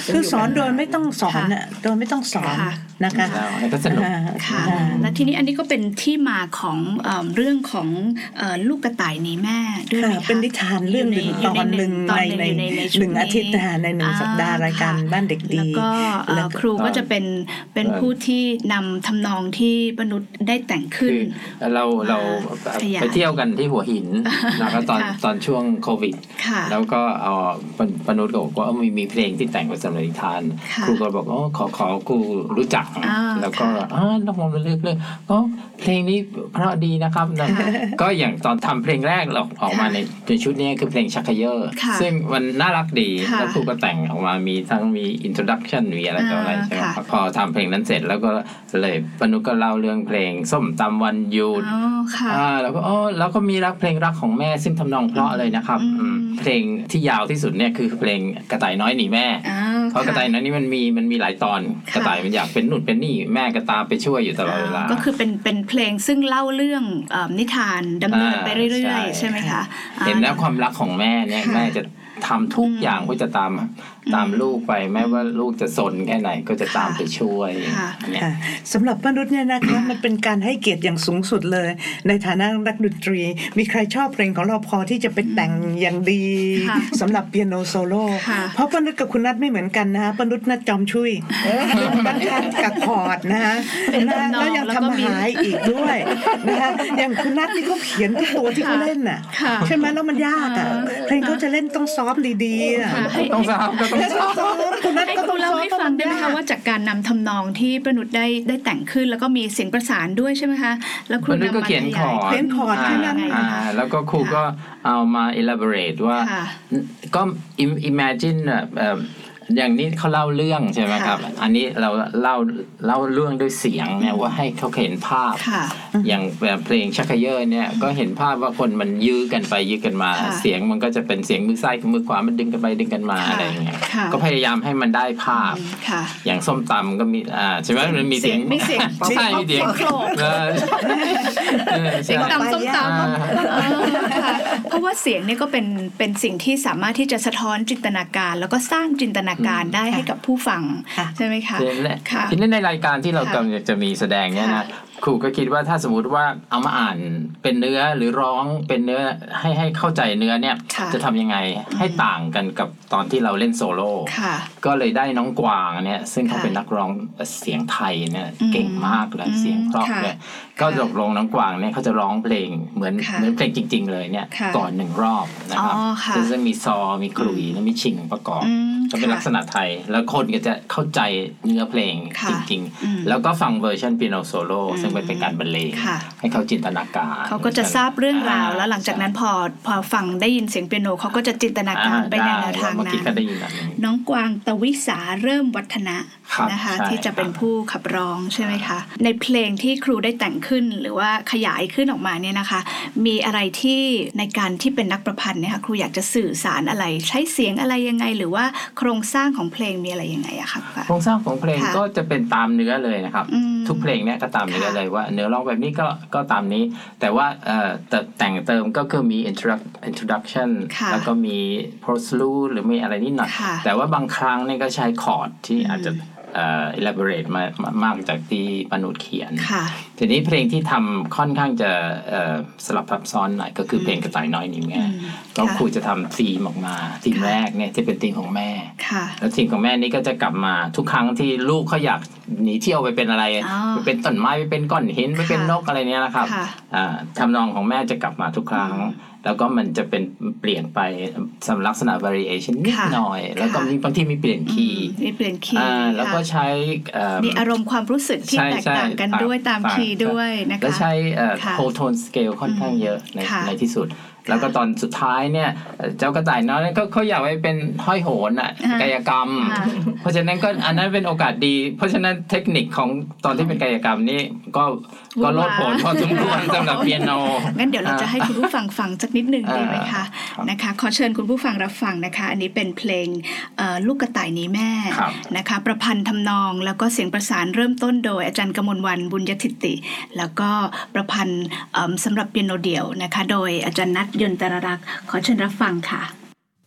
คือสอนโดยไม่ต้องสอนน่ะโดยไม่ต้องสอนนะคะให้ก็สนุกค่ะและทีนี้อันนี้ก็เป็นที่มาของเรื่องของลูกกระต่ายหนีแม่ด้วยไหมคะเป็นนิทานเรื่องหนึ่งตอนหนึ่งใน1 อาทิตย์ใน1 สัปดาห์รายการบ้านเด็กดีแล้วก็ครูก็จะเป็นผู้ที่นำทำนองที่ปนุชได้แต่งขึ้นเราไปเที่ยวกันที่หัวหินแล้วก็ตอนช่วงโควิดแล้วก็ปนุชก็บอกว่ามีเพลงที่แต่งเป็นสำหรับนิทานครูก็บอกขอครูรู้จักแล้วก็ลองมาเลือกก็เพลงนี้เพราะดีนะครับก็อย่างตอนทำเพลงแรกเราออกมาในชุดนี้คือเพลงชักเขย่อซึ่งมันน่ารักดีแล้วครูก็แต่งออกมามีทั้งมี introduction มีอะไรต่ออะไรใช่ไหมพอทำเพลงนั้นเสร็จแล้วก็เลยปนุชก็เล่าเรื่องเพลงส้มตำวันหยุดแล้วก็มีเพลงรักของแม่ซึ่งทำนองเพราะเลยนะครับเพลงที่ยาวที่สุดเนี่ยคือเพลงกระต่ายน้อยหนีแม่เพราะกระต่ายน้อยนี่มันมีหลายตอนกระต่ายมันอยากเป็นหนุนเป็นนี่แม่ก็ตามไปช่วยอยู่ตลอดเวลาก็คือเป็นเพลงซึ่งเล่าเรื่องนิทานดำเนินไปเรื่อยๆใช่ไหมคะเห็นแล้วความรักของแม่เนี่ยแม่จะทำทุกอย่างเพื่อจะตามลูกไปแม้ว่าลูกจะซนแค่ไหนก็จะตามไปช่วยสำหรับมนุษย์เนี่ยนะคะมันเป็นการให้เกียรติอย่างสูงสุดเลยในฐานะนักดนตรีมีใครชอบเพลงของเราพอที่จะไปแต่งอย่างดีสำหรับเปียโนโซโล่เพราะมนุษย์กับคุณนัทไม่เหมือนกันนะมนุษย์นัทจอมชุยบางครั้งกับคอร์ดนะคะแล้วยังทำหายอีกด้วยนะคะอย่างคุณนัทนี่เขาเขียนทุกตัวที่เขาเล่นน่ะใช่ไหมแล้วมันยากอ่ะเพลงเขาจะเล่นต้องซ้อมดีๆอ่ะต้องซ้อมคุณนัทก็ต้องเล่าให้ฟังได้ไหมคะว่าจากการนำทำนองที่ปนุชได้แต่งขึ้นแล้วก็มีเสียงประสานด้วยใช่ไหมคะแล้วครูนำมาเขียนคอร์ดที่นั่นแล้วก็ครูก็เอามา elaborate ว่าก็ imagine อย่างนี้เขาเล่าเรื่องใช่ไหมครับอันนี้เราเล่าเรื่องด้วยเสียงเนี่ยว่าให้เขาเห็นภาพอย่างเพลงชักเขย่อเนี่ยก็เห็นภาพว่าคนมันยื้อกันไปยื้อกันมาเสียงมันก็จะเป็นเสียงมือซ้ายกับมือขวามันดึงกันไปดึงกันมาอะไรอย่างเงี้ยก็พยายามให้มันได้ภาพอย่างส้มตำก็มีใช่ไหมมันมีเสียงใช่มีเสียงเสียงตำส้มตำเพราะว่าเสียงเนี่ยก็เป็นสิ่งที่สามารถที่จะสะท้อนจินตนาการแล้วก็สร้างจินตนาการได้ให้กับผู้ฟังใช่ไหมคะทีนี้ในรายการที่เรากำลังจะมีแสดงเนี่ยนะครูก็คิดว่าถ้าสมมุติว่าเอามาอ่านเป็นเนื้อหรือร้องเป็นเนื้อให้เข้าใจเนื้อเนี่ยจะทำยังไงให้ต่างกันกับตอนที่เราเล่นโซโล่ก็เลยได้น้องกวางเนี่ยซึ่งเขาเป็นนักร้องเสียงไทยเนี่ยเก่งมากเลยเสียงเพราะเลยก็ตกลงน้องกวางเนี่ยเขาจะร้องเพลงเหมือนเพลงจริงๆเลยเนี่ยก่อน1 รอบนะครับจะมีซอมีกลุยและมีชิงประกอบก็เป็นลักษณะไทยแล้วคนก็จะเข้าใจเนื้อเพลงจริงๆแล้วก็ฟังเวอร์ชันเปียโนโซโล่ซึ่งเป็นการบรรเลงให้เขาจินตนาการเขาก็จะทราบเรื่องราวแล้วหลังจากนั้นพอฟังได้ยินเสียงเปียโนเขาก็จะจินตนาการไปในแนวทางนั้นน้องกวางตวิสาเริ่มวัฒนะนะคะที่จะเป็นผู้ขับร้องใช่ไหมคะในเพลงที่ครูได้แต่งขึ้นหรือว่าขยายขึ้นออกมาเนี่ยนะคะมีอะไรที่ในการที่เป็นนักประพันธ์เนี่ยค่ะครูอยากจะสื่อสารอะไรใช้เสียงอะไรยังไงหรือว่าโครงสร้างของเพลงมีอะไรยังไงอะคะโครงสร้างของเพลงก็จะเป็นตามเนื้อเลยนะครับทุกเพลงเนี่ยก็ตามเนื้อเลยว่าเนื้อร้องแบบนี้ก็ตามนี้แต่ว่าแต่งเติมก็คือมี introduction แล้วก็มี postlude หรือมีอะไรนิดหน่อยแต่ว่าบางครั้งเนี่ยก็ใช้คอร์ดที่อาจจะelaborate มากจากที่ปนุชเขียนทีนี้เพลงที่ทำค่อนข้างจะสลับซับซ้อนหน่อยก็คือเพลงกระต่ายน้อยหนีแม่ก็ครูจะทำธีมออกมาธีมแรกเนี่ยที่เป็นธีมของแม่แล้วธีมของแม่นี้ก็จะกลับมาทุกครั้งที่ลูกเขาอยากหนีเที่ยวไปเป็นอะไรไปเป็นต้นไม้ไปเป็นก้อนหินไปเป็นนกอะไรเนี้ยนะครับทำนองของแม่จะกลับมาทุกครั้งแล้วก็มันจะเป็นเปลี่ยนไปสำหรับลักษณะ variation นิดหน่อยแล้วก็มีบางทีมีเปลี่ยนคีย์แล้วก็ใช้มีอารมณ์ความรู้สึกที่แตกต่างกันด้วยตามคีย์ด้วยนะคะแล้วใช้whole tone scale ค่อนข้างเยอะในที่สุดแล้วก็ตอนสุดท้ายเนี่ยเจ้ากระต่ายน้อยก็เขาอยากไปเป็นห้อยโหนอ่ะกายกรรมเพราะฉะนั้นก็อันนั้นเป็นโอกาสดีเพราะฉะนั้นเทคนิคของตอนที่เป็นกายกรรมนี่ก็โลดโผนพอสมควรสำหรับเปียโนงั้นเดี๋ยวเราจะให้คุณผู้ฟังฟังสักนิดนึงดีไหมคะนะคะขอเชิญคุณผู้ฟังรับฟังนะคะอันนี้เป็นเพลงลูกกระต่ายหนีแม่นะคะประพันธ์ทำนองแล้วก็เสียงประสานเริ่มต้นโดยอาจารย์กมลวรรณบุญยทิติแล้วก็ประพันธ์สำหรับเปียโนเดี่ยวนะคะโดยอาจารย์นัทยนตรรักษ์ขอเชิญรับฟังค่ะ